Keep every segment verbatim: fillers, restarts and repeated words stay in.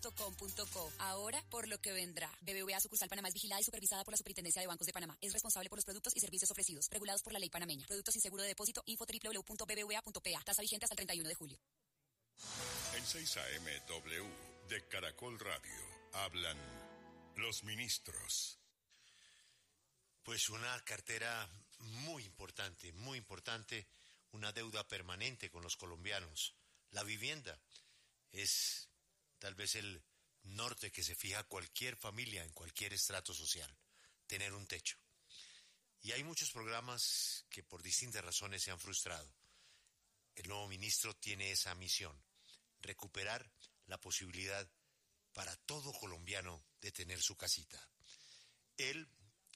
punto com punto co. Ahora, por lo que vendrá. B B V A Sucursal Panamá es vigilada y supervisada por la Superintendencia de Bancos de Panamá. Es responsable por los productos y servicios ofrecidos, regulados por la ley panameña. Productos sin seguro de depósito. Info doble u doble u doble u punto b b v a punto p a. Tasa vigente hasta el treinta y uno de julio. En seis A M W de Caracol Radio hablan los ministros. Pues una cartera muy importante, muy importante, una deuda permanente con los colombianos. La vivienda es tal vez el norte que se fija cualquier familia en cualquier estrato social, tener un techo. Y hay muchos programas que por distintas razones se han frustrado. El nuevo ministro tiene esa misión, recuperar la posibilidad para todo colombiano de tener su casita. Él,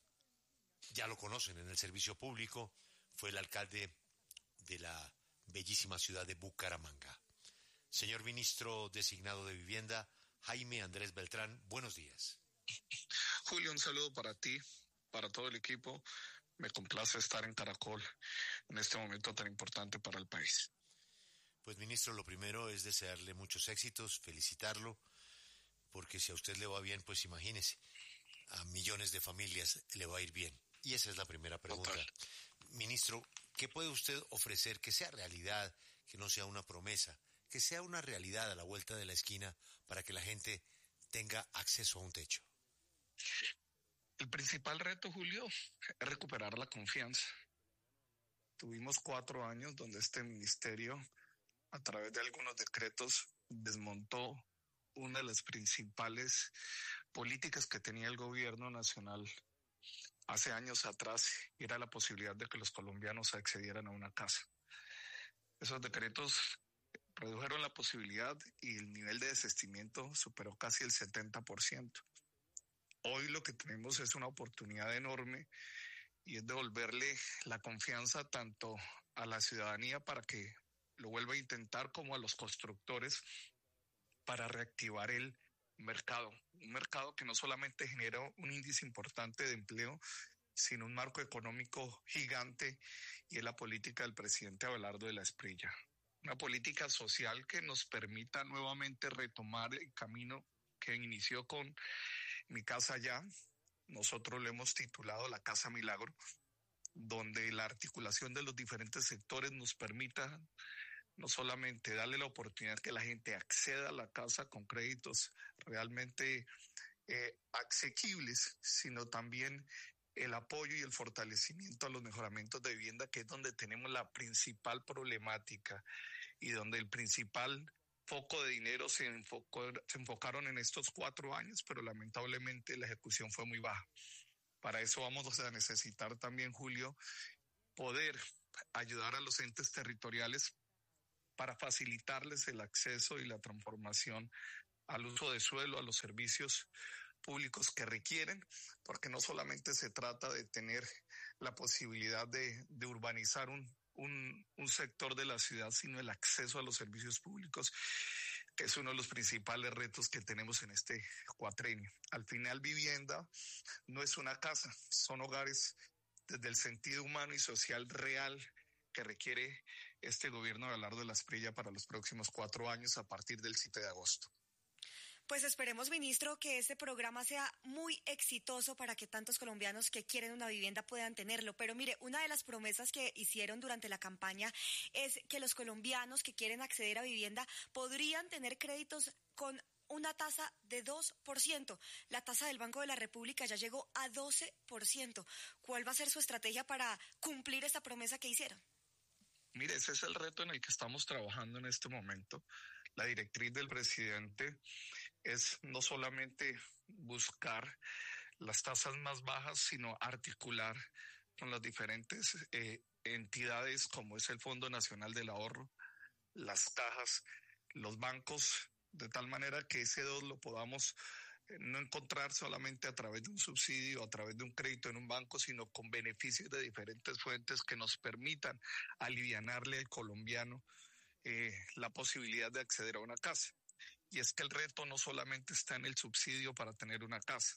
ya lo conocen en el servicio público, fue el alcalde de la bellísima ciudad de Bucaramanga. Señor ministro designado de Vivienda, Jaime Andrés Beltrán, buenos días. Julio, un saludo para ti, para todo el equipo. Me complace estar en Caracol en este momento tan importante para el país. Pues ministro, lo primero es desearle muchos éxitos, felicitarlo, porque si a usted le va bien, pues imagínese, a millones de familias le va a ir bien. Y esa es la primera pregunta. Total. Ministro, ¿qué puede usted ofrecer que sea realidad, que no sea una promesa, que sea una realidad a la vuelta de la esquina para que la gente tenga acceso a un techo? El principal reto, Julio, es recuperar la confianza. Tuvimos cuatro años donde este ministerio, a través de algunos decretos, desmontó una de las principales políticas que tenía el gobierno nacional hace años atrás, era la posibilidad de que los colombianos accedieran a una casa. Esos decretos redujeron la posibilidad y el nivel de desistimiento superó casi el setenta por ciento. Hoy lo que tenemos es una oportunidad enorme y es devolverle la confianza tanto a la ciudadanía para que lo vuelva a intentar como a los constructores para reactivar el mercado. Un mercado que no solamente genera un índice importante de empleo, sino un marco económico gigante, y es la política del presidente Abelardo de la Espriella. Una política social que nos permita nuevamente retomar el camino que inició con Mi Casa Ya. Nosotros le hemos titulado La Casa Milagro, donde la articulación de los diferentes sectores nos permita no solamente darle la oportunidad que la gente acceda a la casa con créditos realmente eh, asequibles, sino también el apoyo y el fortalecimiento a los mejoramientos de vivienda, que es donde tenemos la principal problemática y donde el principal foco de dinero se enfocó, se enfocaron en estos cuatro años, pero lamentablemente la ejecución fue muy baja. Para eso vamos a necesitar también, Julio, poder ayudar a los entes territoriales para facilitarles el acceso y la transformación al uso de suelo, a los servicios públicos que requieren, porque no solamente se trata de tener la posibilidad de, de urbanizar un, un, un sector de la ciudad, sino el acceso a los servicios públicos, que es uno de los principales retos que tenemos en este cuatrenio. Al final, vivienda no es una casa, son hogares desde el sentido humano y social real que requiere este gobierno de Abelardo de la Espriella para los próximos cuatro años a partir del siete de agosto. Pues esperemos, ministro, que este programa sea muy exitoso para que tantos colombianos que quieren una vivienda puedan tenerlo. Pero mire, una de las promesas que hicieron durante la campaña es que los colombianos que quieren acceder a vivienda podrían tener créditos con una tasa de dos por ciento. La tasa del Banco de la República ya llegó a doce por ciento. ¿Cuál va a ser su estrategia para cumplir esta promesa que hicieron? Mire, ese es el reto en el que estamos trabajando en este momento. La directriz del presidente es no solamente buscar las tasas más bajas, sino articular con las diferentes eh, entidades como es el Fondo Nacional del Ahorro, las cajas, los bancos, de tal manera que ese dos lo podamos eh, no encontrar solamente a través de un subsidio, a través de un crédito en un banco, sino con beneficios de diferentes fuentes que nos permitan alivianarle al colombiano eh, la posibilidad de acceder a una casa. Y es que el reto no solamente está en el subsidio para tener una casa.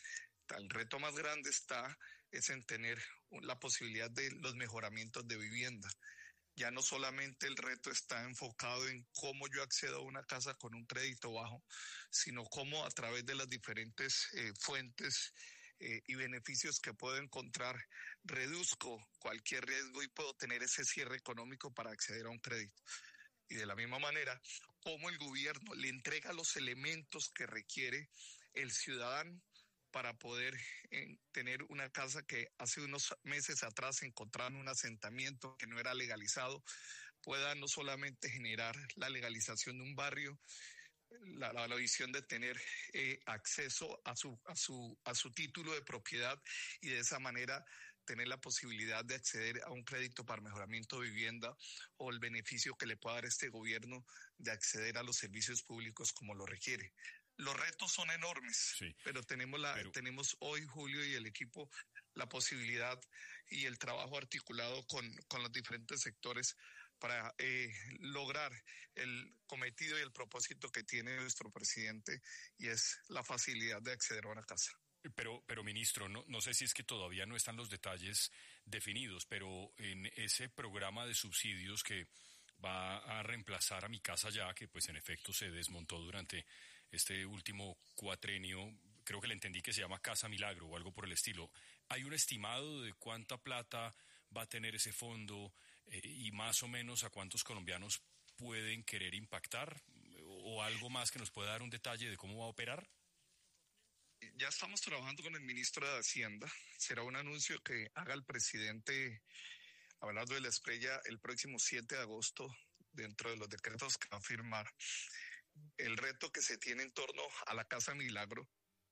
El reto más grande está es en tener la posibilidad de los mejoramientos de vivienda. Ya no solamente el reto está enfocado en cómo yo accedo a una casa con un crédito bajo, sino cómo a través de las diferentes eh, fuentes eh, y beneficios que puedo encontrar, reduzco cualquier riesgo y puedo tener ese cierre económico para acceder a un crédito. Y de la misma manera, cómo el gobierno le entrega los elementos que requiere el ciudadano para poder eh, tener una casa que hace unos meses atrás encontraron un asentamiento que no era legalizado, pueda no solamente generar la legalización de un barrio, la, la, la visión de tener eh, acceso a su, a, su, a su título de propiedad y de esa manera tener la posibilidad de acceder a un crédito para mejoramiento de vivienda o el beneficio que le pueda dar este gobierno de acceder a los servicios públicos como lo requiere. Los retos son enormes, sí, pero tenemos la, pero... tenemos hoy, Julio, y el equipo, la posibilidad y el trabajo articulado con, con los diferentes sectores para eh, lograr el cometido y el propósito que tiene nuestro presidente, y es la facilidad de acceder a una casa. Pero, pero ministro, no, no sé si es que todavía no están los detalles definidos, pero en ese programa de subsidios que va a reemplazar a Mi Casa Ya, que pues en efecto se desmontó durante este último cuatrenio, creo que le entendí que se llama Casa Milagro o algo por el estilo. ¿Hay un estimado de cuánta plata va a tener ese fondo eh, y más o menos a cuántos colombianos pueden querer impactar? ¿O algo más que nos pueda dar un detalle de cómo va a operar? Ya estamos trabajando con el ministro de Hacienda. Será un anuncio que haga el presidente, hablando de la estrella, el próximo siete de agosto, dentro de los decretos que va a firmar. El reto que se tiene en torno a la Casa Milagro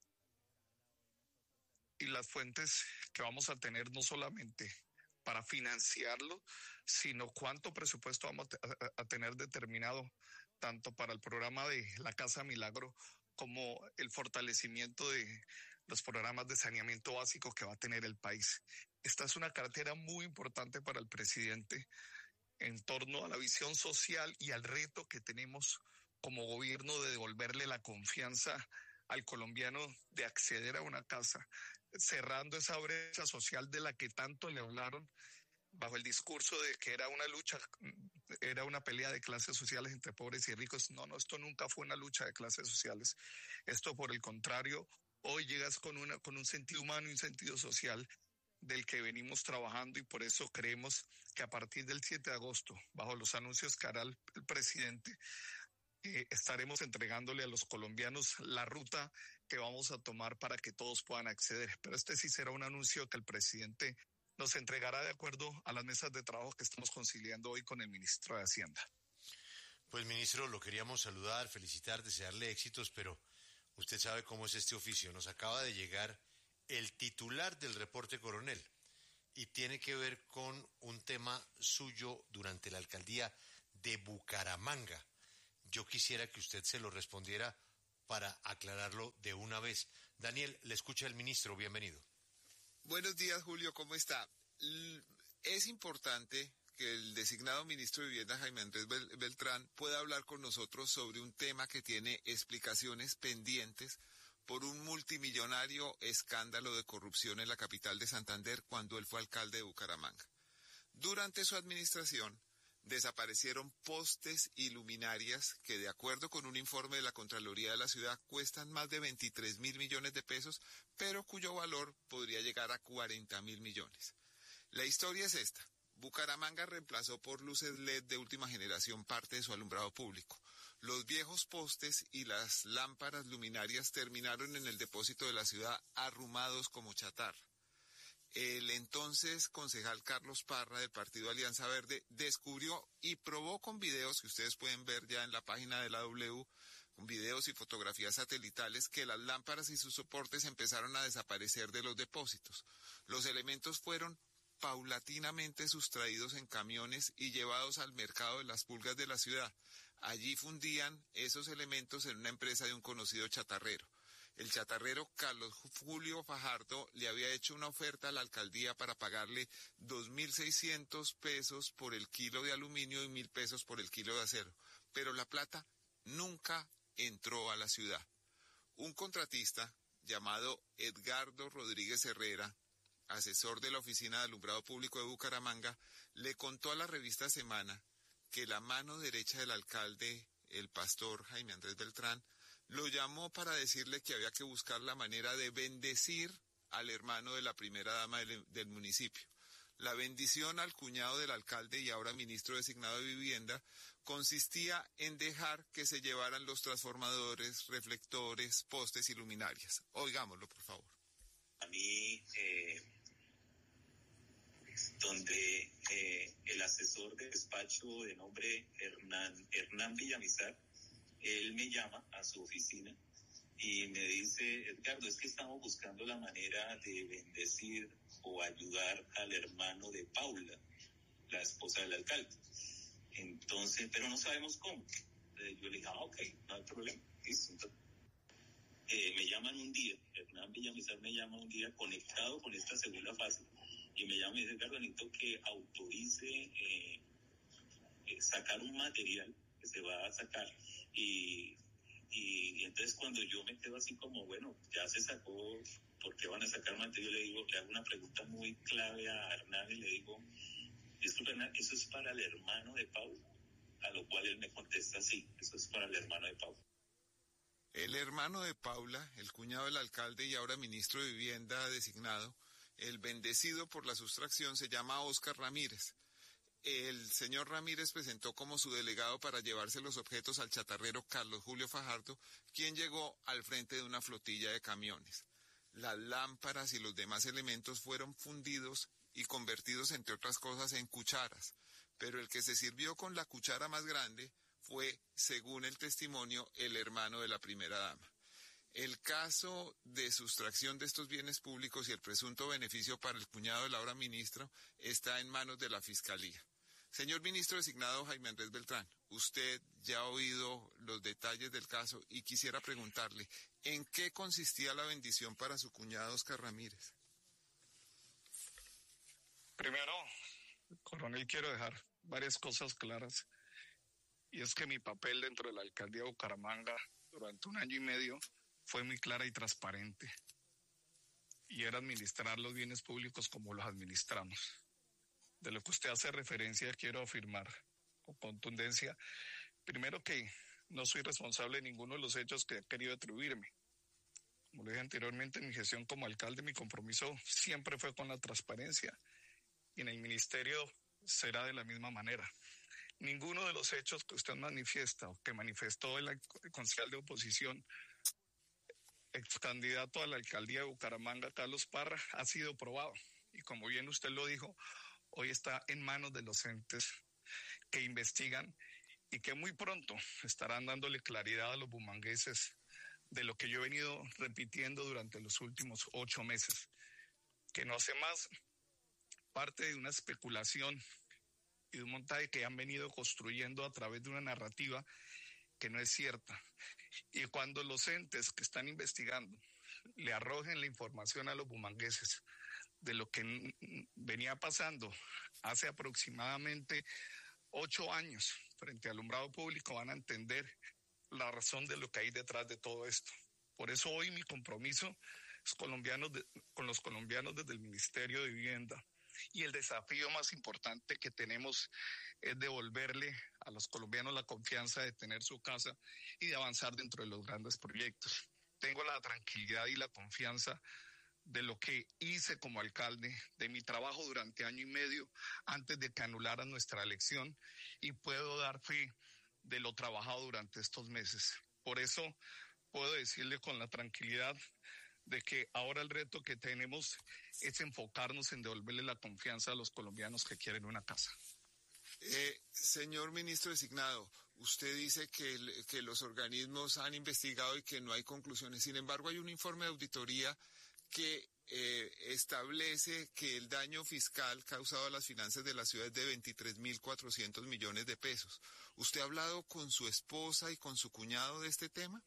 y las fuentes que vamos a tener no solamente para financiarlo, sino cuánto presupuesto vamos a, a tener determinado tanto para el programa de la Casa Milagro como el fortalecimiento de los programas de saneamiento básico que va a tener el país. Esta es una cartera muy importante para el presidente en torno a la visión social y al reto que tenemos como gobierno de devolverle la confianza al colombiano de acceder a una casa, cerrando esa brecha social de la que tanto le hablaron bajo el discurso de que era una lucha, era una pelea de clases sociales entre pobres y ricos. No, no, esto nunca fue una lucha de clases sociales. Esto, por el contrario, hoy llegas con una, con un sentido humano y un sentido social del que venimos trabajando, y por eso creemos que a partir del siete de agosto, bajo los anuncios que hará el, el presidente, eh, estaremos entregándole a los colombianos la ruta que vamos a tomar para que todos puedan acceder. Pero este sí será un anuncio que el presidente nos entregará de acuerdo a las mesas de trabajo que estamos conciliando hoy con el ministro de Hacienda. Pues, ministro, lo queríamos saludar, felicitar, desearle éxitos, pero usted sabe cómo es este oficio. Nos acaba de llegar el titular del reporte Coronel y tiene que ver con un tema suyo durante la alcaldía de Bucaramanga. Yo quisiera que usted se lo respondiera para aclararlo de una vez. Daniel, le escucha el ministro, bienvenido. Buenos días, Julio, ¿cómo está? Es importante que el designado ministro de Vivienda, Jaime Andrés Beltrán, pueda hablar con nosotros sobre un tema que tiene explicaciones pendientes por un multimillonario escándalo de corrupción en la capital de Santander cuando él fue alcalde de Bucaramanga. Durante su administración desaparecieron postes y luminarias que, de acuerdo con un informe de la Contraloría de la ciudad, cuestan más de veintitrés mil millones de pesos, pero cuyo valor podría llegar a cuarenta mil millones. La historia es esta. Bucaramanga reemplazó por luces L E D de última generación parte de su alumbrado público. Los viejos postes y las lámparas luminarias terminaron en el depósito de la ciudad arrumados como chatarra. El entonces concejal Carlos Parra del partido Alianza Verde descubrió y probó con videos que ustedes pueden ver ya en la página de la W, con videos y fotografías satelitales, que las lámparas y sus soportes empezaron a desaparecer de los depósitos. Los elementos fueron paulatinamente sustraídos en camiones y llevados al mercado de las pulgas de la ciudad. Allí fundían esos elementos en una empresa de un conocido chatarrero. El chatarrero Carlos Julio Fajardo le había hecho una oferta a la alcaldía para pagarle dos mil seiscientos pesos por el kilo de aluminio y mil pesos por el kilo de acero, pero la plata nunca entró a la ciudad. Un contratista llamado Edgardo Rodríguez Herrera, asesor de la Oficina de Alumbrado Público de Bucaramanga, le contó a la revista Semana que la mano derecha del alcalde, el pastor Jaime Andrés Beltrán, lo llamó para decirle que había que buscar la manera de bendecir al hermano de la primera dama del, del municipio. La bendición al cuñado del alcalde y ahora ministro designado de Vivienda consistía en dejar que se llevaran los transformadores, reflectores, postes y luminarias. Oigámoslo, por favor. A mí, eh, donde eh, el asesor de despacho de nombre Hernán, Hernán Villamizar, él me llama a su oficina y me dice, Edgardo, es que estamos buscando la manera de bendecir o ayudar al hermano de Paula, la esposa del alcalde. Entonces, pero no sabemos cómo. Eh, yo le dije, ah, ok, no hay problema. Listo. Eh, me llaman un día, Hernán Villamizar me llama un día conectado con esta segunda fase y me llama y dice, Edgardo, necesito que autorice eh, eh, sacar un material que se va a sacar y, y, y entonces cuando yo me quedo así como, bueno, ya se sacó, ¿por qué van a sacar material? Yo le digo, le hago una pregunta muy clave a Hernán y le digo, disculpe Hernán, ¿eso es para el hermano de Paula? A lo cual él me contesta, sí, eso es para el hermano de Paula. El hermano de Paula, el cuñado del alcalde y ahora ministro de Vivienda designado, el bendecido por la sustracción, se llama Óscar Ramírez. El señor Ramírez presentó como su delegado para llevarse los objetos al chatarrero Carlos Julio Fajardo, quien llegó al frente de una flotilla de camiones. Las lámparas y los demás elementos fueron fundidos y convertidos, entre otras cosas, en cucharas, pero el que se sirvió con la cuchara más grande fue, según el testimonio, el hermano de la primera dama. El caso de sustracción de estos bienes públicos y el presunto beneficio para el cuñado del ahora ministro está en manos de la Fiscalía. Señor ministro designado Jaime Andrés Beltrán, usted ya ha oído los detalles del caso y quisiera preguntarle, ¿en qué consistía la bendición para su cuñado Óscar Ramírez? Primero, coronel, quiero dejar varias cosas claras. Y es que mi papel dentro de la alcaldía de Bucaramanga durante un año y medio fue muy clara y transparente. Y era administrar los bienes públicos como los administramos. De lo que usted hace referencia, quiero afirmar con contundencia, primero que no soy responsable de ninguno de los hechos que ha querido atribuirme. Como le dije anteriormente, en mi gestión como alcalde, mi compromiso siempre fue con la transparencia. Y en el ministerio será de la misma manera. Ninguno de los hechos que usted manifiesta o que manifestó el concejal de oposición, ex candidato a la alcaldía de Bucaramanga, Carlos Parra, ha sido probado. Y como bien usted lo dijo, hoy está en manos de los entes que investigan y que muy pronto estarán dándole claridad a los bumangueses de lo que yo he venido repitiendo durante los últimos ocho meses, que no hace más parte de una especulación y de un montaje que han venido construyendo a través de una narrativa que no es cierta. Y cuando los entes que están investigando le arrojen la información a los bumangueses de lo que venía pasando hace aproximadamente ocho años frente al alumbrado público, van a entender la razón de lo que hay detrás de todo esto. Por eso hoy mi compromiso es colombianos de, con los colombianos desde el Ministerio de Vivienda. Y el desafío más importante que tenemos es devolverle a los colombianos la confianza de tener su casa y de avanzar dentro de los grandes proyectos. Tengo la tranquilidad y la confianza de lo que hice como alcalde, de mi trabajo durante año y medio antes de que anularan nuestra elección, y puedo dar fe de lo trabajado durante estos meses. Por eso puedo decirle con la tranquilidad de que ahora el reto que tenemos es enfocarnos en devolverle la confianza a los colombianos que quieren una casa. Eh, señor ministro designado, usted dice que, que los organismos han investigado y que no hay conclusiones. Sin embargo, hay un informe de auditoría que eh, establece que el daño fiscal causado a las finanzas de la ciudad es de veintitrés mil cuatrocientos millones de pesos. ¿Usted ha hablado con su esposa y con su cuñado de este tema?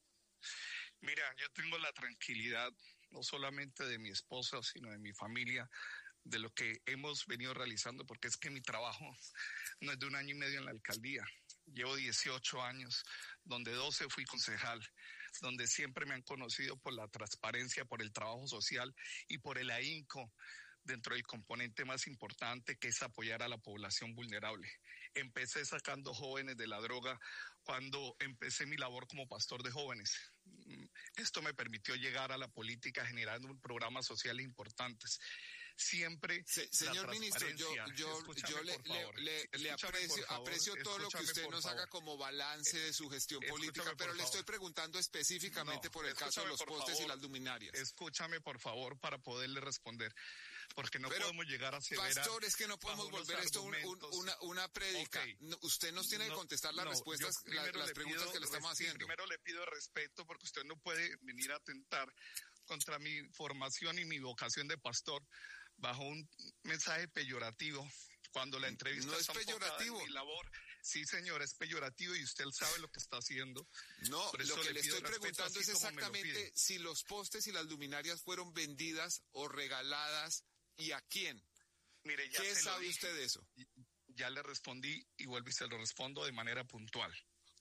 Mira, yo tengo la tranquilidad no solamente de mi esposa, sino de mi familia, de lo que hemos venido realizando, porque es que mi trabajo no es de un año y medio en la alcaldía. Llevo dieciocho años, donde doce fui concejal, donde siempre me han conocido por la transparencia, por el trabajo social y por el ahínco dentro del componente más importante, que es apoyar a la población vulnerable. Empecé sacando jóvenes de la droga cuando empecé mi labor como pastor de jóvenes. Esto me permitió llegar a la política generando programas sociales importantes. Siempre Se, señor ministro, yo, yo, yo le, le, le aprecio, favor, aprecio todo lo que usted nos favor. haga como balance de su gestión escúchame política, pero le estoy preguntando específicamente no, por el caso de los postes favor, y las luminarias. Escúchame, por favor, para poderle responder, porque no pero, podemos llegar a aseverar. Pastor, es que no podemos volver esto un, un, una, una prédica. Okay. No, usted nos tiene no, que contestar las no, respuestas, la, las preguntas pido, que le estamos haciendo. Primero le pido respeto, porque usted no puede venir a atentar contra mi formación y mi vocación de pastor bajo un mensaje peyorativo, cuando la entrevista no es peyorativo. En mi labor. Sí, señor, es peyorativo y usted sabe lo que está haciendo. No, lo que le, le estoy preguntando es exactamente si los postes y las luminarias fueron vendidas o regaladas y a quién. Mire, ya ¿Qué se sabe lo dije, usted de eso? Ya le respondí y vuelvo y se lo respondo de manera puntual.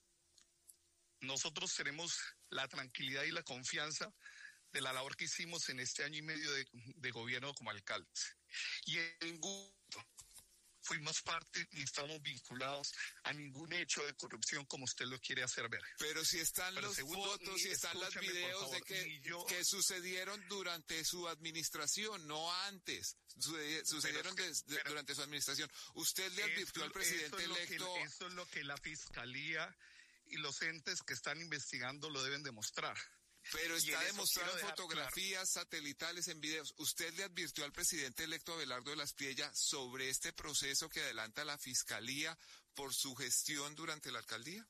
Nosotros tenemos la tranquilidad y la confianza de la labor que hicimos en este año y medio de, de gobierno como alcaldes. Y en ningún fuimos parte ni estamos vinculados a ningún hecho de corrupción como usted lo quiere hacer ver. Pero si están Pero los segundo, fotos y están los videos favor, de que, yo, que sucedieron durante su administración, no antes. Sucedieron pero, de, de, durante su administración. Usted le advirtió al presidente eso electo... Que, eso es lo que la Fiscalía y los entes que están investigando lo deben demostrar. Pero está demostrado en fotografías claro. satelitales, en videos. ¿Usted le advirtió al presidente electo Abelardo de la Espriella sobre este proceso que adelanta la Fiscalía por su gestión durante la alcaldía?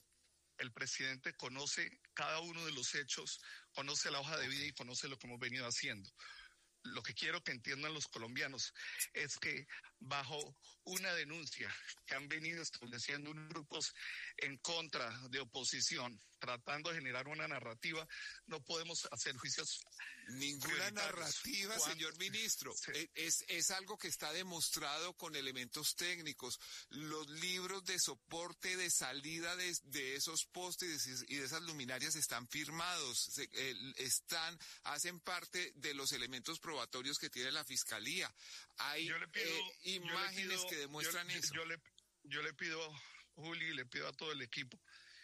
El presidente conoce cada uno de los hechos, conoce la hoja de vida y conoce lo que hemos venido haciendo. Lo que quiero que entiendan los colombianos es que bajo una denuncia que han venido estableciendo unos grupos en contra de oposición, tratando de generar una narrativa, no podemos hacer juicios. Ninguna narrativa, ¿Cuándo? señor ministro. Sí. Es, es algo que está demostrado con elementos técnicos. Los libros de soporte de salida de, de esos postes y de esas luminarias están firmados, se, eh, están, hacen parte de los elementos probatorios que tiene la Fiscalía. Hay yo le pido, eh, imágenes le pido, que demuestran yo, eso. Yo le, yo le pido, Juli, y le pido a todo el equipo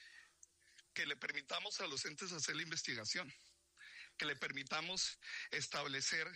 que le permitamos a los entes hacer la investigación, que le permitamos establecer,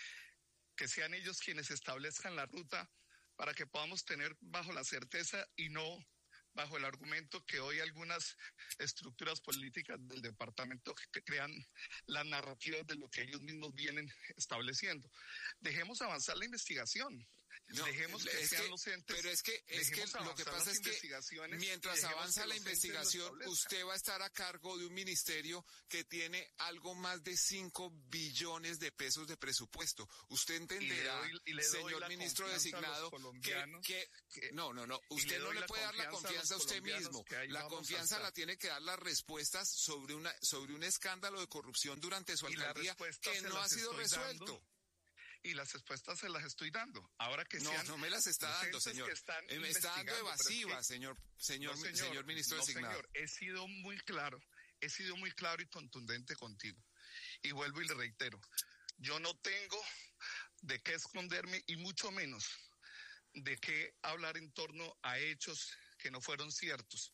que sean ellos quienes establezcan la ruta para que podamos tener bajo la certeza y no bajo el argumento que hoy algunas estructuras políticas del departamento que crean las narrativas de lo que ellos mismos vienen estableciendo. Dejemos avanzar la investigación. No, dejemos que sean que, los entes. Pero es que, es que lo que pasa es que mientras avanza la investigación, usted va a estar a cargo de un ministerio que tiene algo más de cinco billones de pesos de presupuesto. Usted entenderá, y le doy, y le señor ministro designado, que, que, que no, no, no, usted no le puede dar la confianza a usted mismo. La confianza la tiene que dar las respuestas sobre una, sobre un escándalo de corrupción durante su alcaldía que no ha sido resuelto. Dando. Y las respuestas se las estoy dando. Ahora que no, sean no me las está dando, señor. Me está dando evasivas, es que, señor, señor, no, señor, señor ministro no, designado. Señor, he sido muy claro, he sido muy claro y contundente contigo. Y vuelvo y le reitero, yo no tengo de qué esconderme y mucho menos de qué hablar en torno a hechos que no fueron ciertos.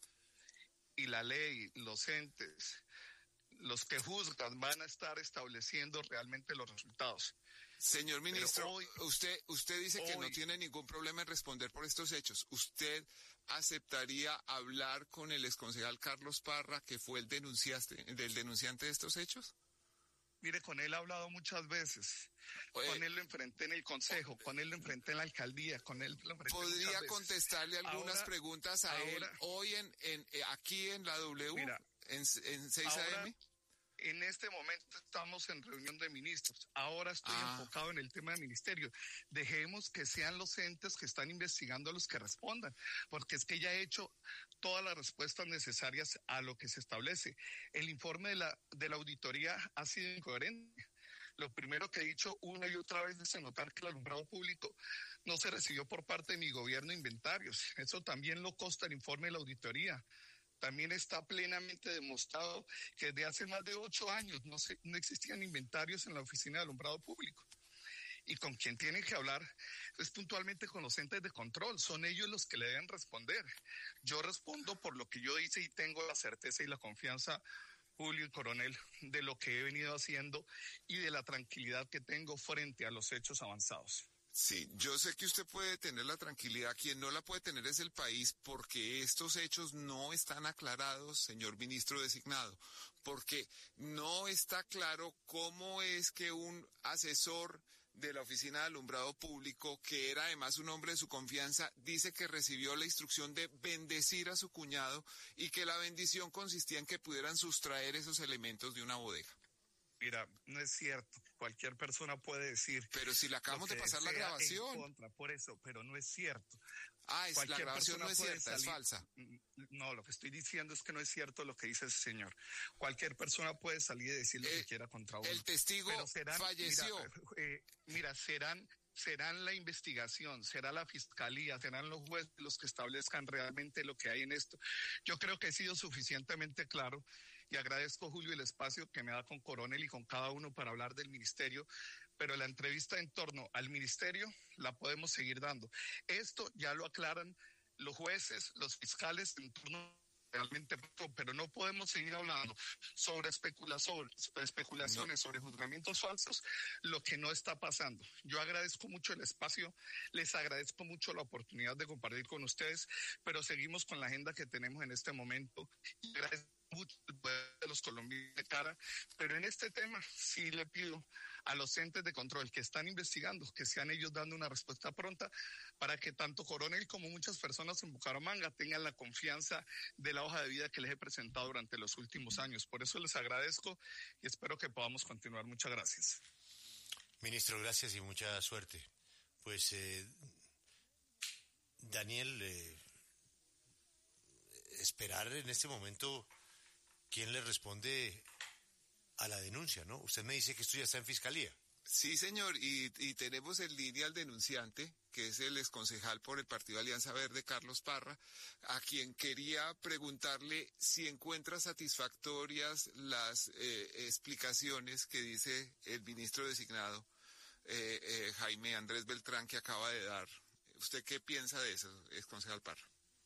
Y la ley, los entes, los que juzgan van a estar estableciendo realmente los resultados. Señor ministro, hoy, usted usted dice hoy, que no tiene ningún problema en responder por estos hechos. ¿Usted aceptaría hablar con el exconcejal Carlos Parra, que fue el denunciante, del denunciante de estos hechos? Mire, con él he hablado muchas veces. Oye, con él lo enfrenté en el consejo, con él lo enfrenté en la alcaldía, con él lo enfrenté ¿Podría muchas veces. contestarle algunas ahora, preguntas a ahora, él hoy en, en aquí en la W, mira, en, en seis A M? En este momento estamos en reunión de ministros. Ahora estoy ah. enfocado en el tema del ministerio. Dejemos que sean los entes que están investigando los que respondan, porque es que ya he hecho todas las respuestas necesarias a lo que se establece. El informe de la, de la auditoría ha sido incoherente. Lo primero que he dicho una y otra vez es notar que el alumbrado público no se recibió por parte de mi gobierno inventarios. Eso también lo consta el informe de la auditoría. también está plenamente demostrado que desde hace más de ocho años no, se, no existían inventarios en la Oficina de Alumbrado Público. Y con quien tienen que hablar es puntualmente con los entes de control, son ellos los que le deben responder. Yo respondo por lo que yo hice y tengo la certeza y la confianza, Julio y Coronel, de lo que he venido haciendo y de la tranquilidad que tengo frente a los hechos avanzados. Sí, yo sé que usted puede tener la tranquilidad, quien no la puede tener es el país, porque estos hechos no están aclarados, señor ministro designado, porque no está claro cómo es que un asesor de la Oficina de Alumbrado Público, que era además un hombre de su confianza, dice que recibió la instrucción de bendecir a su cuñado y que la bendición consistía en que pudieran sustraer esos elementos de una bodega. Mira, no es cierto. Cualquier persona puede decir. Pero si le acabamos de pasar la grabación. En contra, por eso, pero no es cierto. Ah, es, la grabación no es cierta, salir, es falsa. No, lo que estoy diciendo es que no es cierto lo que dice ese señor. Cualquier persona puede salir y decir lo eh, que quiera contra uno. El testigo pero serán, falleció. Mira, eh, mira, serán, serán la investigación, será la fiscalía, serán los jueces los que establezcan realmente lo que hay en esto. Yo creo que he sido suficientemente claro. Y agradezco, Julio, el espacio que me da con Coronel y con cada uno para hablar del ministerio, pero la entrevista en torno al ministerio la podemos seguir dando. Esto ya lo aclaran los jueces, los fiscales en torno realmente, pero no podemos seguir hablando sobre especulación, especulaciones, no. sobre juzgamientos falsos, lo que no está pasando. Yo agradezco mucho el espacio, les agradezco mucho la oportunidad de compartir con ustedes, pero seguimos con la agenda que tenemos en este momento. Y agradezco mucho el poder de los colombianos de cara, pero en este tema sí le pido a los entes de control que están investigando, que sean ellos dando una respuesta pronta para que tanto Coronel como muchas personas en Bucaramanga tengan la confianza de la hoja de vida que les he presentado durante los últimos años. Por eso les agradezco y espero que podamos continuar. Muchas gracias. Ministro, gracias y mucha suerte. Pues, eh, Daniel, eh, esperar en este momento quién le responde a la denuncia, ¿no? Usted me dice que esto ya está en fiscalía. Sí, señor, y, y tenemos en línea al denunciante, que es el exconcejal por el Partido Alianza Verde, Carlos Parra, a quien quería preguntarle si encuentra satisfactorias las eh, explicaciones que dice el ministro designado, eh, eh, Jaime Andrés Beltrán, que acaba de dar. ¿Usted qué piensa de eso, exconcejal Parra?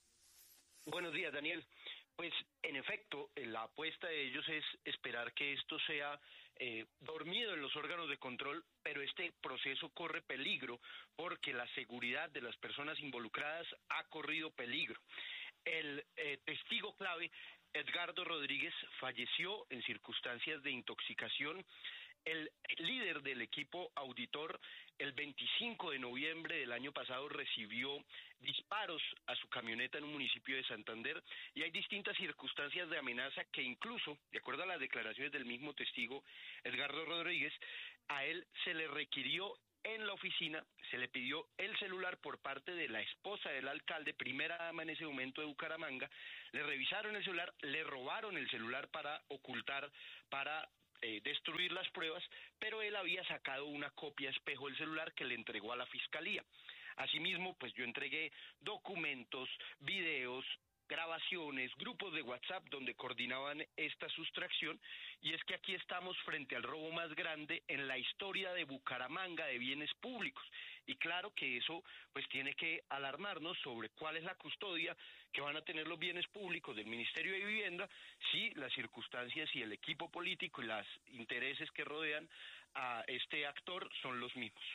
Buenos días, Daniel. Pues, en efecto, la apuesta de ellos es esperar que esto sea eh, dormido en los órganos de control, pero este proceso corre peligro porque la seguridad de las personas involucradas ha corrido peligro. El eh, testigo clave, Edgardo Rodríguez, falleció en circunstancias de intoxicación. El líder del equipo auditor, el veinticinco de noviembre del año pasado, recibió disparos a su camioneta en un municipio de Santander y hay distintas circunstancias de amenaza que incluso, de acuerdo a las declaraciones del mismo testigo, Edgardo Rodríguez, a él se le requirió en la oficina, se le pidió el celular por parte de la esposa del alcalde, primera dama en ese momento de Bucaramanga, le revisaron el celular, le robaron el celular para ocultar, para Eh, destruir las pruebas, pero él había sacado una copia espejo del celular que le entregó a la fiscalía. Asimismo, pues yo entregué documentos, videos, grabaciones, grupos de WhatsApp donde coordinaban esta sustracción, y es que aquí estamos frente al robo más grande en la historia de Bucaramanga de bienes públicos, y claro que eso pues tiene que alarmarnos sobre cuál es la custodia que van a tener los bienes públicos del Ministerio de Vivienda si las circunstancias y el equipo político y los intereses que rodean a este actor son los mismos.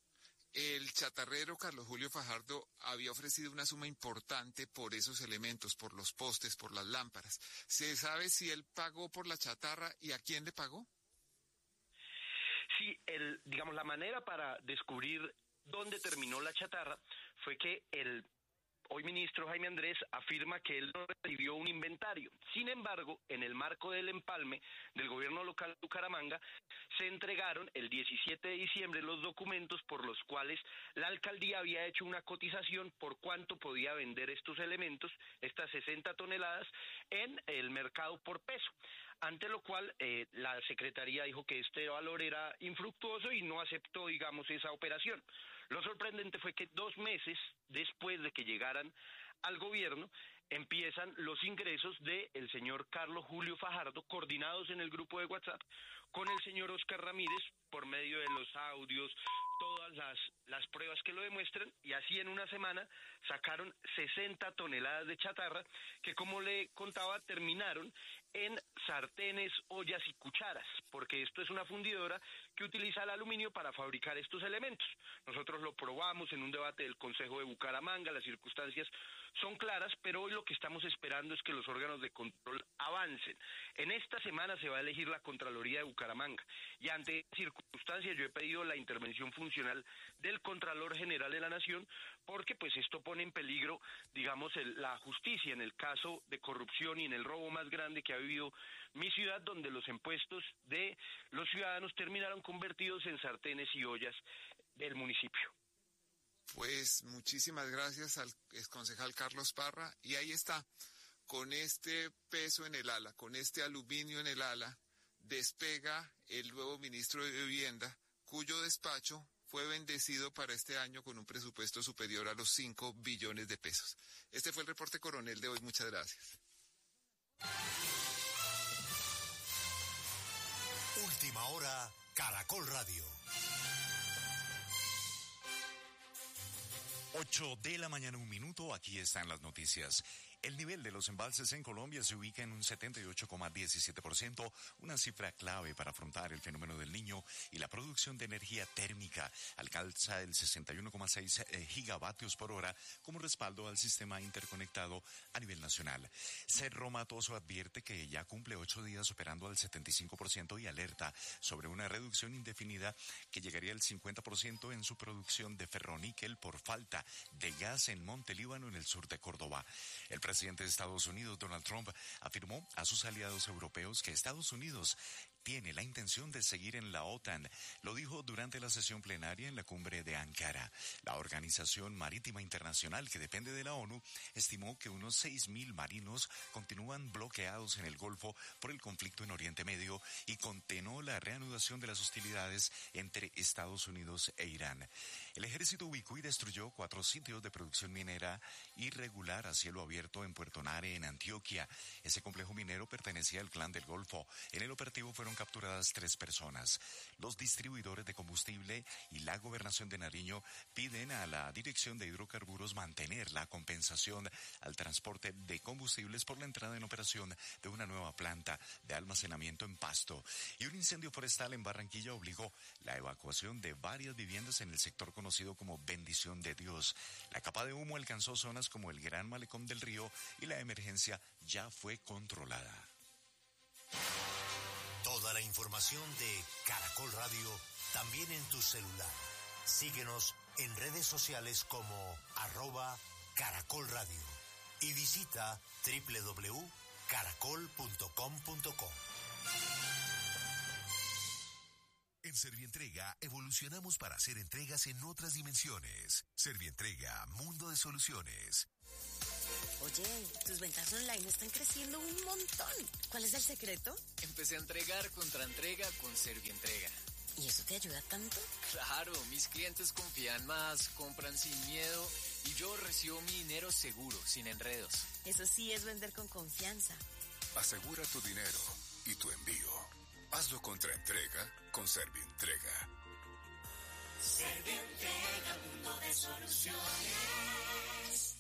El chatarrero Carlos Julio Fajardo había ofrecido una suma importante por esos elementos, por los postes, por las lámparas. ¿Se sabe si él pagó por la chatarra y a quién le pagó? Sí, el, digamos, la manera para descubrir dónde terminó la chatarra fue que el hoy ministro Jaime Andrés afirma que él no recibió un inventario. Sin embargo, en el marco del empalme del gobierno local de Bucaramanga, se entregaron el diecisiete de diciembre los documentos por los cuales la alcaldía había hecho una cotización por cuánto podía vender estos elementos, estas sesenta toneladas, en el mercado por peso. Ante lo cual eh, la Secretaría dijo que este valor era infructuoso y no aceptó, digamos, esa operación. Lo sorprendente fue que dos meses después de que llegaran al gobierno, empiezan los ingresos del señor Carlos Julio Fajardo, coordinados en el grupo de WhatsApp, con el señor Oscar Ramírez, por medio de los audios, todas las, las pruebas que lo demuestran, y así en una semana sacaron sesenta toneladas de chatarra, que como le contaba, terminaron en sartenes, ollas y cucharas, porque esto es una fundidora que utiliza el aluminio para fabricar estos elementos. Nosotros lo probamos en un debate del Consejo de Bucaramanga, las circunstancias son claras, pero hoy lo que estamos esperando es que los órganos de control avancen. En esta semana se va a elegir la Contraloría de Bucaramanga, y ante esta circunstancia yo he pedido la intervención funcional del Contralor General de la Nación, porque pues esto pone en peligro, digamos, el, la justicia en el caso de corrupción y en el robo más grande que ha vivido mi ciudad, donde los impuestos de los ciudadanos terminaron convertidos en sartenes y ollas del municipio. Pues muchísimas gracias al exconcejal Carlos Parra, y ahí está, con este peso en el ala, con este aluminio en el ala, despega el nuevo ministro de Vivienda, cuyo despacho fue bendecido para este año con un presupuesto superior a los cinco billones de pesos. Este fue el reporte coronel de hoy, muchas gracias. Última hora, Caracol Radio. ocho de la mañana, un minuto, aquí están las noticias. El nivel de los embalses en Colombia se ubica en un setenta y ocho coma diecisiete por ciento, una cifra clave para afrontar el fenómeno del Niño, y la producción de energía térmica alcanza el sesenta y uno coma seis gigavatios por hora como respaldo al sistema interconectado a nivel nacional. Cerro Matoso advierte que ya cumple ocho días operando al setenta y cinco por ciento y alerta sobre una reducción indefinida que llegaría al cincuenta por ciento en su producción de ferroníquel por falta de gas en Monte Líbano, en el sur de Córdoba. El El presidente de Estados Unidos, Donald Trump, afirmó a sus aliados europeos que Estados Unidos tiene la intención de seguir en la OTAN. Lo dijo durante la sesión plenaria en la cumbre de Ankara. La Organización Marítima Internacional, que depende de la ONU, estimó que unos seis mil marinos continúan bloqueados en el Golfo por el conflicto en Oriente Medio y condenó la reanudación de las hostilidades entre Estados Unidos e Irán. El ejército ubicó y destruyó cuatro sitios de producción minera irregular a cielo abierto en Puerto Nare, en Antioquia. Ese complejo minero pertenecía al Clan del Golfo. En el operativo fueron capturadas tres personas. Los distribuidores de combustible y la Gobernación de Nariño piden a la Dirección de Hidrocarburos mantener la compensación al transporte de combustibles por la entrada en operación de una nueva planta de almacenamiento en Pasto. Y un incendio forestal en Barranquilla obligó la evacuación de varias viviendas en el sector conocido como Bendición de Dios. La capa de humo alcanzó zonas como el Gran Malecón del Río y la emergencia ya fue controlada. Toda la información de Caracol Radio también en tu celular. Síguenos en redes sociales como arroba Caracol Radio y visita doble u doble u doble u punto caracol punto com punto co. En Servientrega evolucionamos para hacer entregas en otras dimensiones. Servientrega, mundo de soluciones. Oye, tus ventas online están creciendo un montón. ¿Cuál es el secreto? Empecé a entregar contra entrega con Servientrega. ¿Y eso te ayuda tanto? Claro, mis clientes confían más, compran sin miedo y yo recibo mi dinero seguro, sin enredos. Eso sí es vender con confianza. Asegura tu dinero y tu envío. Hazlo contra entrega con Servientrega. Servientrega, mundo de soluciones.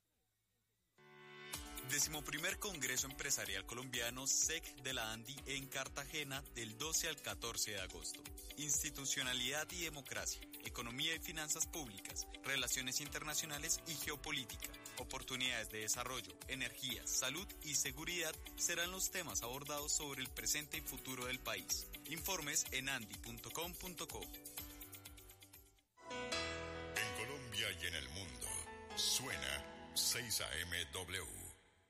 Decimoprimer Congreso Empresarial Colombiano S E C de la ANDI en Cartagena del doce al catorce de agosto. Institucionalidad y democracia, economía y finanzas públicas, relaciones internacionales y geopolítica, oportunidades de desarrollo, energía, salud y seguridad serán los temas abordados sobre el presente y futuro del país. Informes en andi punto com punto co. En Colombia y en el mundo, suena seis A M W.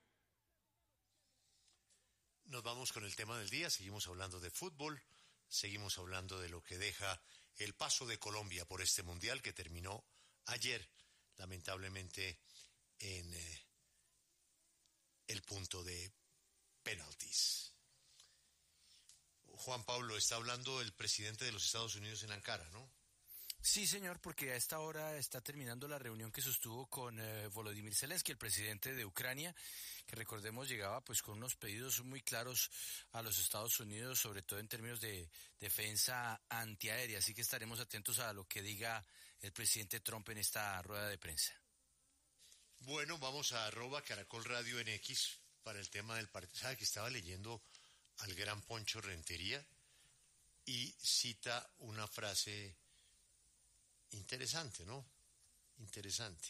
Nos vamos con el tema del día, seguimos hablando de fútbol, seguimos hablando de lo que deja el paso de Colombia por este mundial que terminó ayer, lamentablemente, en eh, el punto de penaltis. Juan Pablo, está hablando el presidente de los Estados Unidos en Ankara, ¿no? Sí, señor, porque a esta hora está terminando la reunión que sostuvo con eh, Volodymyr Zelensky, el presidente de Ucrania, que recordemos llegaba pues con unos pedidos muy claros a los Estados Unidos, sobre todo en términos de defensa antiaérea. Así que estaremos atentos a lo que diga el presidente Trump en esta rueda de prensa. Bueno, vamos a arroba Caracol Radio en X para el tema del partido. ¿Sabe que estaba leyendo al gran Poncho Rentería y cita una frase interesante, ¿no? Interesante.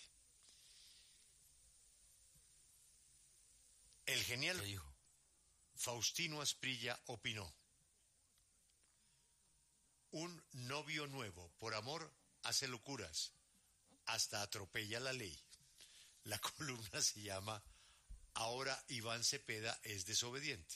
El genial Faustino Asprilla opinó: un novio nuevo por amor hace locuras, hasta atropella la ley. La columna se llama Ahora Iván Cepeda es desobediente.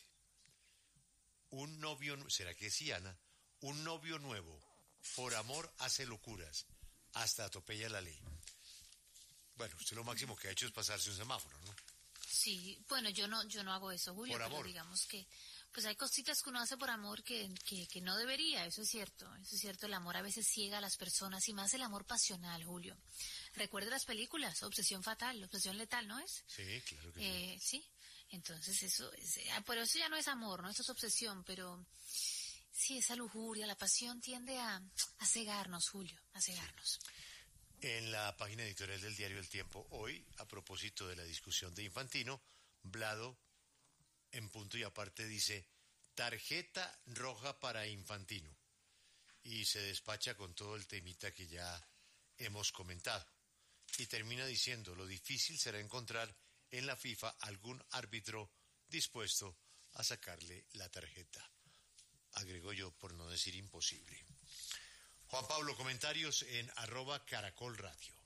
Un novio, ¿será que sí, Ana? Un novio nuevo por amor hace locuras, hasta atropella la ley. Bueno, usted lo máximo que ha hecho es pasarse un semáforo, ¿no? Sí, bueno, yo no yo no hago eso, Julio, por pero amor. digamos que pues hay cositas que uno hace por amor que, que, que no debería, eso es cierto, eso es cierto, el amor a veces ciega a las personas y más el amor pasional, Julio. Recuerda las películas, Obsesión Fatal, Obsesión Letal, ¿no es? Sí, claro que eh, sí. Sí, entonces eso, es, ah, pero eso ya no es amor, ¿no? Eso es obsesión, pero sí, esa lujuria, la pasión tiende a, a cegarnos, Julio, a cegarnos. En la página editorial del diario El Tiempo, hoy, a propósito de la discusión de Infantino, Blado, en punto y aparte, dice: tarjeta roja para Infantino. Y se despacha con todo el temita que ya hemos comentado. Y termina diciendo: lo difícil será encontrar en la FIFA algún árbitro dispuesto a sacarle la tarjeta. Agregó yo, por no decir imposible. Juan Pablo, comentarios en arroba Caracol Radio.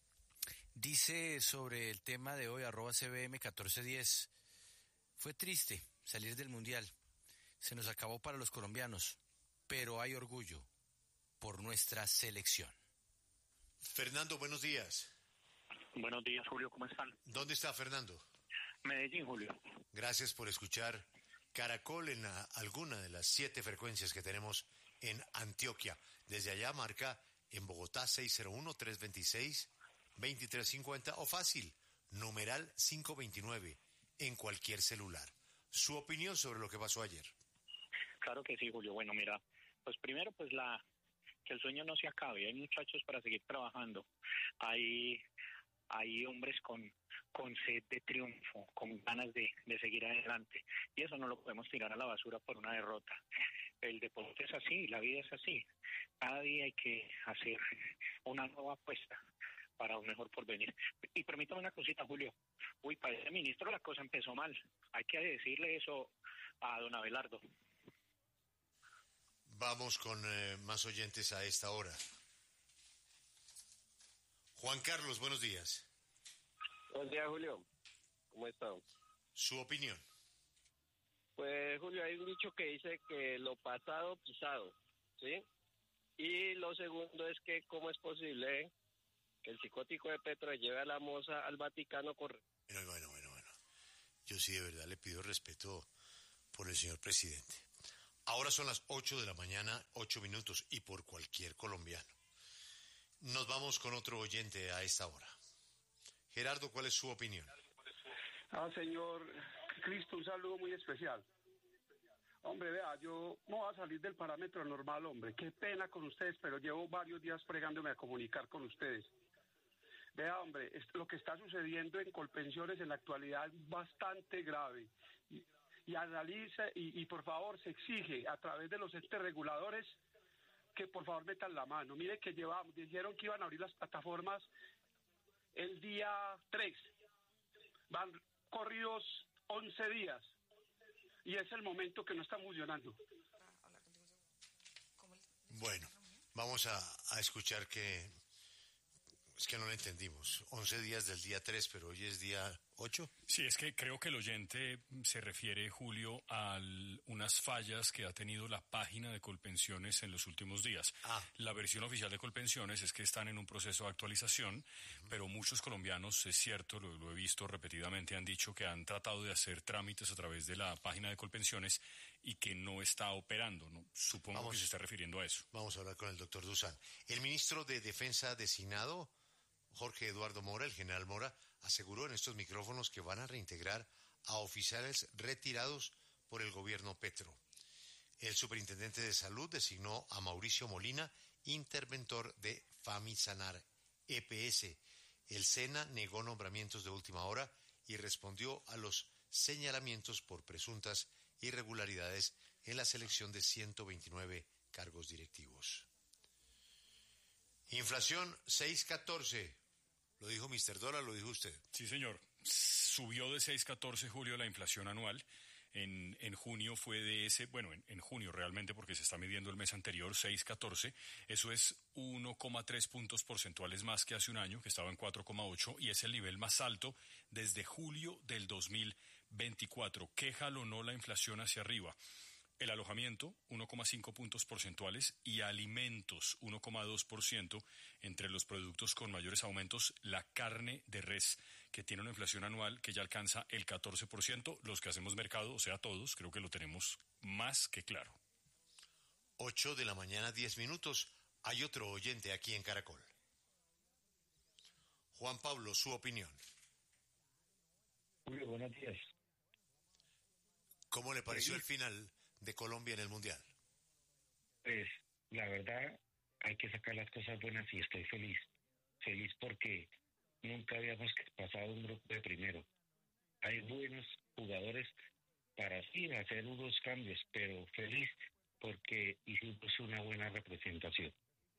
Dice sobre el tema de hoy, arroba C B M catorce diez. Fue triste salir del Mundial. Se nos acabó para los colombianos, pero hay orgullo por nuestra selección. Fernando, buenos días. Buenos días, Julio, ¿cómo están? ¿Dónde está Fernando? Medellín, Julio. Gracias por escuchar Caracol en la, alguna de las siete frecuencias que tenemos en Antioquia. Desde allá marca en Bogotá seis cero uno, tres dos seis, dos tres cinco cero o fácil, numeral cinco veintinueve en cualquier celular. Su opinión sobre lo que pasó ayer. Claro que sí, Julio. Bueno, mira, pues primero, pues la que el sueño no se acabe. Hay muchachos para seguir trabajando. Hay, hay hombres con, con sed de triunfo, con ganas de, de seguir adelante. Y eso no lo podemos tirar a la basura por una derrota. El deporte es así, la vida es así. Cada día hay que hacer una nueva apuesta para un mejor porvenir. Y permítame una cosita, Julio. Uy, para ese ministro la cosa empezó mal. Hay que decirle eso a don Abelardo. Vamos con eh, más oyentes a esta hora. Juan Carlos, buenos días. Buenos días, Julio. ¿Cómo están? Su opinión. Pues, Julio, hay un dicho que dice que lo pasado, pisado, ¿sí? Y lo segundo es que cómo es posible que el psicótico de Petro lleve a la moza al Vaticano con... Bueno, bueno, bueno, bueno. Yo sí de verdad le pido respeto por el señor presidente. Ahora son las ocho de la mañana, ocho minutos, y por cualquier colombiano. Nos vamos con otro oyente a esta hora. Gerardo, ¿cuál es su opinión? Ah, señor Cristo, un saludo muy especial. Hombre, vea, yo no voy a salir del parámetro normal, hombre. Qué pena con ustedes, pero llevo varios días pregándome a comunicar con ustedes. Vea, hombre, esto, lo que está sucediendo en Colpensiones en la actualidad es bastante grave. Y, y analice, y, y por favor, se exige a través de los entes reguladores que por favor metan la mano. Mire que llevamos, dijeron que iban a abrir las plataformas el día tres. Van corridos once días. Y es el momento que no está funcionando. Bueno, vamos a, a escuchar que... Es que no lo entendimos. once días del día tres, pero hoy es día ocho. Sí, es que creo que el oyente se refiere, Julio, a unas fallas que ha tenido la página de Colpensiones en los últimos días. Ah. La versión oficial de Colpensiones es que están en un proceso de actualización, uh-huh. pero muchos colombianos, es cierto, lo, lo he visto repetidamente, han dicho que han tratado de hacer trámites a través de la página de Colpensiones y que no está operando, ¿no? supongo vamos, que se está refiriendo a eso. Vamos a hablar con el doctor Dusan. El ministro de Defensa designado, Jorge Eduardo Mora, el general Mora, aseguró en estos micrófonos que van a reintegrar a oficiales retirados por el gobierno Petro. El superintendente de salud designó a Mauricio Molina, interventor de Famisanar E P S. El SENA negó nombramientos de última hora y respondió a los señalamientos por presuntas irregularidades en la selección de ciento veintinueve cargos directivos. Inflación seis punto catorce. Lo dijo mister Dólar, lo dijo usted. Sí, señor. Subió de seis punto catorce, Julio, la inflación anual. En, en junio fue de ese, bueno, en, en junio realmente, porque se está midiendo el mes anterior, seis punto catorce. Eso es uno coma tres puntos porcentuales más que hace un año, que estaba en cuatro coma ocho, y es el nivel más alto desde julio del dos mil veinticuatro. ¿Qué jalonó la inflación hacia arriba? El alojamiento, uno coma cinco puntos porcentuales, y alimentos, uno coma dos por ciento. Entre los productos con mayores aumentos, la carne de res, que tiene una inflación anual que ya alcanza el catorce por ciento. Los que hacemos mercado, o sea, todos, creo que lo tenemos más que claro. Ocho de la mañana, diez minutos. Hay otro oyente aquí en Caracol. Juan Pablo, su opinión. Julio, buenos días. ¿Cómo le pareció el final de Colombia en el Mundial? Pues, la verdad, hay que sacar las cosas buenas y estoy feliz. Feliz porque nunca habíamos pasado un grupo de primero. Hay buenos jugadores para sí hacer unos cambios, pero feliz porque hicimos una buena representación.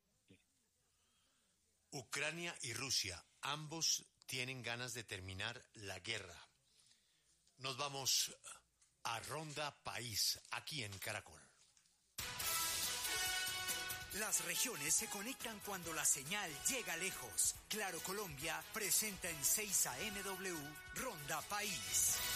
Ucrania y Rusia, ambos tienen ganas de terminar la guerra. Nos vamos a Ronda País, aquí en Caracol. Las regiones se conectan cuando la señal llega lejos. Claro Colombia presenta en seis A M W Ronda País.